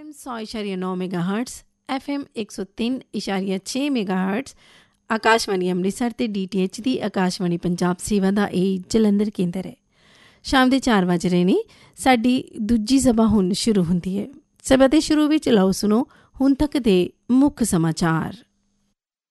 FM 100.9 MHz, FM 103.6 MHz, Akashvani Amritsar ਤੇ DTH ਦੀ ਆਕਾਸ਼ਵਾਣੀ ਪੰਜਾਬ ਸੇਵਾ ਦਾ ਇਹ ਜਲੰਧਰ ਕੇਂਦਰ ਹੈ। ਸ਼ਾਮ ਦੇ 4 ਵਜ ਰਹੇ ਨੇ। ਸਾਡੀ ਦੂਜੀ ਸਭਾ ਹੁਣ ਸ਼ੁਰੂ ਹੁੰਦੀ ਹੈ। ਸਭਾ ਦੇ ਸ਼ੁਰੂ ਵਿੱਚ ਲਓ ਸੁਣੋ ਹੁਣ ਤੱਕ ਦੇ ਮੁੱਖ ਸਮਾਚਾਰ।